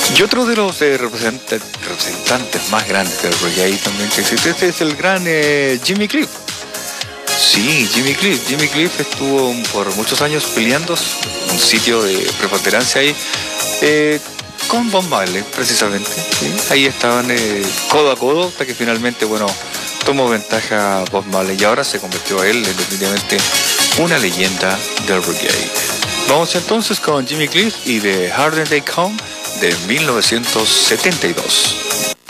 Y otro de los representantes más grandes del reggae también que existe es el gran Jimmy Cliff. Sí, Jimmy Cliff. Jimmy Cliff estuvo por muchos años peleando un sitio de preponderancia ahí con Bob Marley, precisamente. ¿Sí? Ahí estaban codo a codo hasta que finalmente, bueno, tomó ventaja Bob Marley y ahora se convirtió él en definitivamente una leyenda del reggae. Vamos entonces con Jimmy Cliff y The Harder They Come de 1972.